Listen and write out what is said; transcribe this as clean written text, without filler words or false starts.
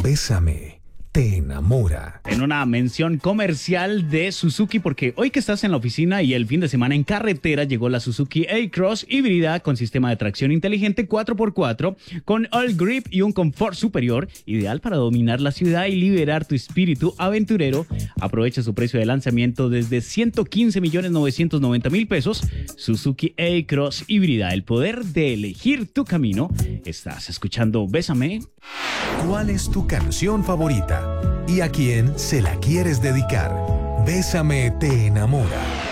Bésame, te enamora. En una mención comercial de Suzuki, porque hoy que estás en la oficina y el fin de semana en carretera, llegó la Suzuki A-Cross híbrida con sistema de tracción inteligente 4x4, con all grip y un confort superior, ideal para dominar la ciudad y liberar tu espíritu aventurero. Aprovecha su precio de lanzamiento desde 115.990.000 pesos. Suzuki A-Cross híbrida, el poder de elegir tu camino. Estás escuchando Bésame. ¿Cuál es tu canción favorita? ¿Y a quién se la quieres dedicar? Bésame, te enamora.